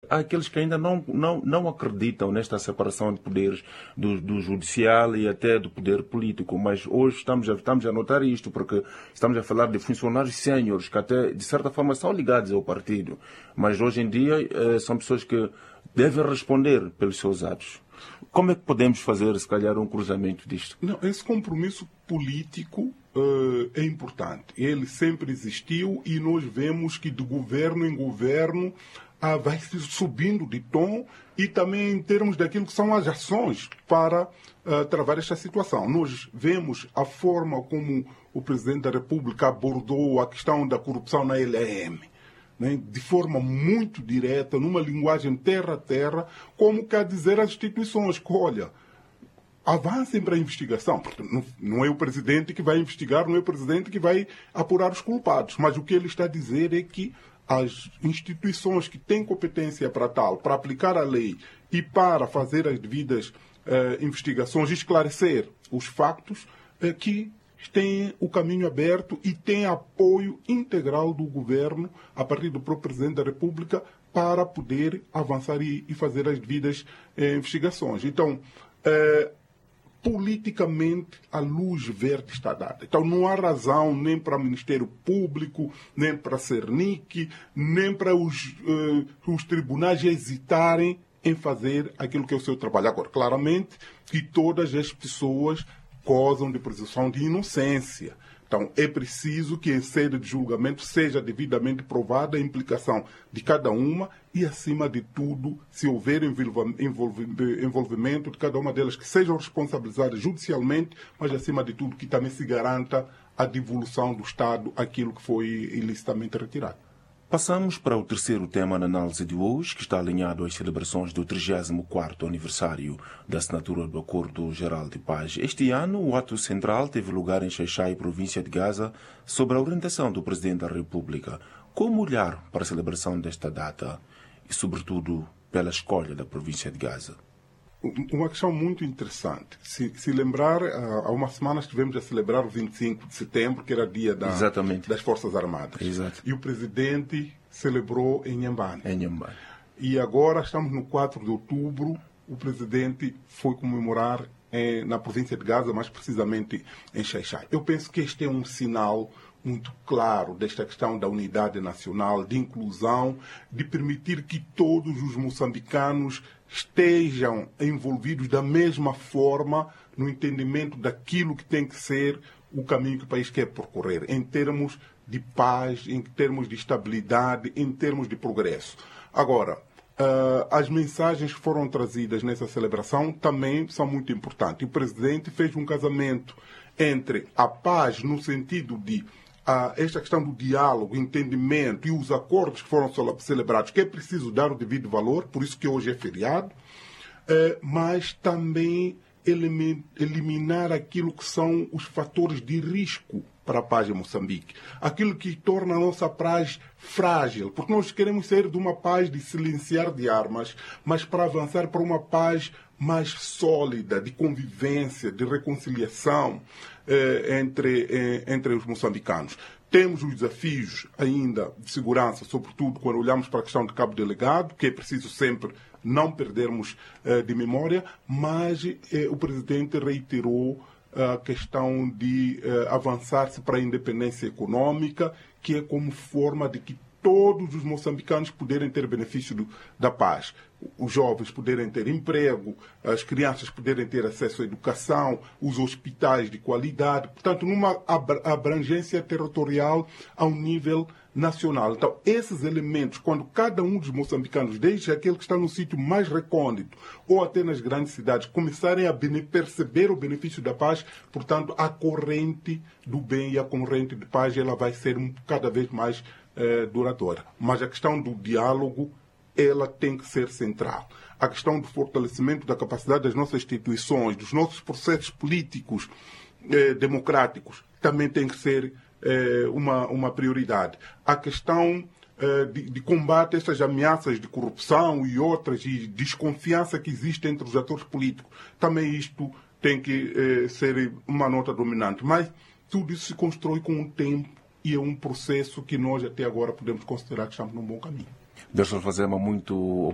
Há aqueles que ainda não acreditam nesta separação de poderes do judicial e até do poder político, mas hoje estamos a notar isto, porque estamos a falar de funcionários séniores que até, de certa forma, são ligados ao partido, mas hoje em dia são pessoas que devem responder pelos seus atos. Como é que podemos fazer, se calhar, um cruzamento disto? Não, esse compromisso político é importante. Ele sempre existiu e nós vemos que de governo em governo vai se subindo de tom e também em termos daquilo que são as ações para travar esta situação. Nós vemos a forma como o Presidente da República abordou a questão da corrupção na LAM, né, de forma muito direta, numa linguagem terra a terra, como quer dizer às instituições que, olha, avancem para a investigação, porque não é o Presidente que vai investigar, não é o Presidente que vai apurar os culpados, mas o que ele está a dizer é que as instituições que têm competência para tal, para aplicar a lei e para fazer as devidas investigações, esclarecer os factos, que têm o caminho aberto e têm apoio integral do governo, a partir do próprio Presidente da República, para poder avançar e fazer as devidas investigações. Então, politicamente, a luz verde está dada. Então, não há razão nem para o Ministério Público, nem para a Cernic, nem para os tribunais hesitarem em fazer aquilo que é o seu trabalho. Agora, claramente, que todas as pessoas gozam de presunção de inocência. Então, é preciso que em sede de julgamento seja devidamente provada a implicação de cada uma e, acima de tudo, se houver envolvimento de cada uma delas, que sejam responsabilizadas judicialmente, mas, acima de tudo, que também se garanta a devolução do Estado àquilo que foi ilicitamente retirado. Passamos para o terceiro tema na análise de hoje, que está alinhado às celebrações do 34º aniversário da assinatura do Acordo Geral de Paz. Este ano, o ato central teve lugar em Xai-Xai, província de Gaza, sob a orientação do Presidente da República. Como olhar para a celebração desta data e, sobretudo, pela escolha da província de Gaza? Uma questão muito interessante. Se lembrar, há umas semanas estivemos a celebrar o 25 de setembro, que era dia das Forças Armadas. Exato. E o Presidente celebrou em Inhambane. Inhambane. E agora estamos no 4 de outubro, o Presidente foi comemorar na província de Gaza, mais precisamente em Xai-Xai. Eu penso que este é um sinal muito claro desta questão da unidade nacional, de inclusão, de permitir que todos os moçambicanos estejam envolvidos da mesma forma no entendimento daquilo que tem que ser o caminho que o país quer percorrer, em termos de paz, em termos de estabilidade, em termos de progresso. Agora, as mensagens que foram trazidas nessa celebração também são muito importantes. O Presidente fez um casamento entre a paz no sentido de esta questão do diálogo, entendimento e os acordos que foram celebrados, que é preciso dar o devido valor, por isso que hoje é feriado, mas também eliminar aquilo que são os fatores de risco para a paz em Moçambique. Aquilo que torna a nossa paz frágil, porque nós queremos sair de uma paz de silenciar de armas, mas para avançar para uma paz mais sólida, de convivência, de reconciliação entre os moçambicanos. Temos os desafios ainda de segurança, sobretudo quando olhamos para a questão de Cabo Delegado, que é preciso sempre não perdermos de memória, mas o Presidente reiterou a questão de avançar-se para a independência econômica, que é como forma de que todos os moçambicanos poderem ter benefício da paz. Os jovens poderem ter emprego, as crianças poderem ter acesso à educação, os hospitais de qualidade, portanto, numa abrangência territorial ao nível nacional. Então, esses elementos, quando cada um dos moçambicanos, desde aquele que está no sítio mais recôndito ou até nas grandes cidades, começarem a perceber o benefício da paz, portanto, a corrente do bem e a corrente de paz ela vai ser cada vez mais duradoura. Mas a questão do diálogo, ela tem que ser central. A questão do fortalecimento da capacidade das nossas instituições, dos nossos processos políticos democráticos, também tem que ser uma prioridade. A questão de combate a essas ameaças de corrupção e outras, e desconfiança que existe entre os atores políticos, também isto tem que ser uma nota dominante. Mas tudo isso se constrói com o tempo e é um processo que nós até agora podemos considerar que estamos num bom caminho. Dr. Fazema, muito